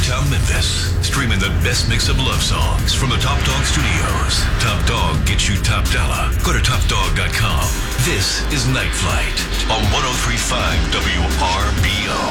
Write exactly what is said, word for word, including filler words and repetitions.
Motown Memphis. Streaming the best mix of love songs from the Top Dog Studios. Top Dog gets you top dollar. Go to top dog dot com. This is Night Flight on one oh three point five W R B O.